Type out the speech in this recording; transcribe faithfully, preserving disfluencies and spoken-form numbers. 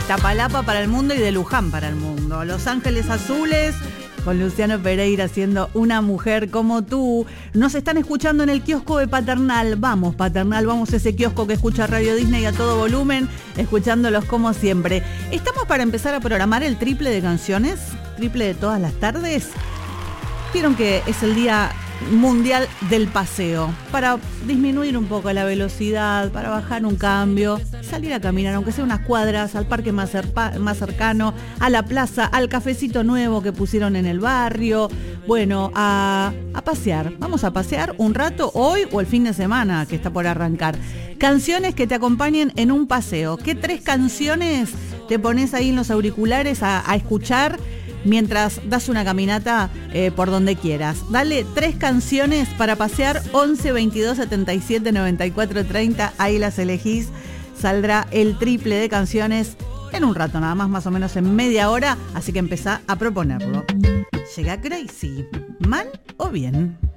Iztapalapa para el mundo y de Luján para el mundo. Los Ángeles Azules, con Luciano Pereira haciendo Una mujer como tú. Nos están escuchando en el kiosco de Paternal. Vamos, Paternal, vamos a ese kiosco que escucha Radio Disney a todo volumen, escuchándolos como siempre. ¿Estamos para empezar a programar el triple de canciones? ¿Triple de todas las tardes? Vieron que es el Día Mundial del Paseo, para disminuir un poco la velocidad, para bajar un cambio, salir a caminar, aunque sea unas cuadras, al parque más, cerpa, más cercano, a la plaza, al cafecito nuevo que pusieron en el barrio, bueno, a, a pasear. Vamos a pasear un rato hoy o el fin de semana que está por arrancar. Canciones que te acompañen en un paseo. ¿Qué tres canciones te pones ahí en los auriculares a, a escuchar mientras das una caminata eh, por donde quieras? Dale tres canciones para pasear. Once, veintidós, setenta y siete, noventa y cuatro, treinta. Ahí las elegís. Saldrá el triple de canciones en un rato, nada más, más o menos en media hora. Así que empezá a proponerlo. Llega Crazy. ¿Mal o bien?